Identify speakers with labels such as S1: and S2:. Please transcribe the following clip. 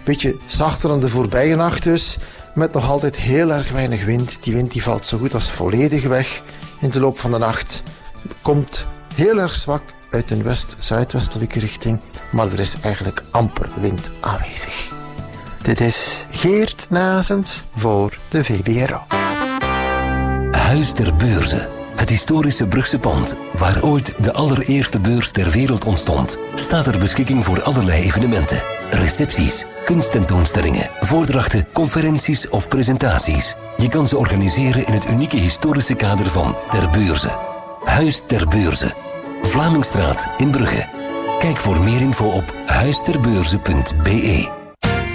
S1: beetje zachter dan de voorbije nacht dus. Met nog altijd heel erg weinig wind. Die wind die valt zo goed als volledig weg in de loop van de nacht. Komt heel erg zwak uit een west-zuidwestelijke richting. Maar er is eigenlijk amper wind aanwezig. Dit is Geert Nazens voor de VBRO.
S2: Huis ter Beurze. Het historische Brugse pand, waar ooit de allereerste beurs ter wereld ontstond, staat ter beschikking voor allerlei evenementen. Recepties, kunsttentoonstellingen, voordrachten, conferenties of presentaties. Je kan ze organiseren in het unieke historische kader van Ter Beurze. Huis ter Beurze. Vlamingstraat in Brugge. Kijk voor meer info op huisterbeurze.be.